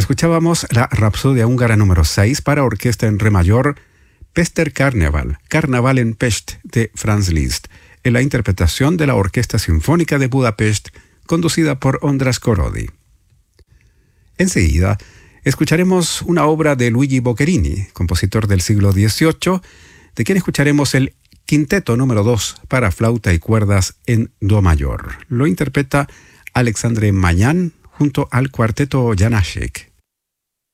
Escuchábamos la Rapsodia húngara número 6 para orquesta en re mayor, Pester Carnaval, Carnaval en Pest de Franz Liszt, en la interpretación de la Orquesta Sinfónica de Budapest, conducida por Ondras Korody. Enseguida, escucharemos una obra de Luigi Boccherini, compositor del siglo XVIII, de quien escucharemos el Quinteto número 2 para flauta y cuerdas en do mayor. Lo interpreta Alexandre Mañán junto al Cuarteto Janáček.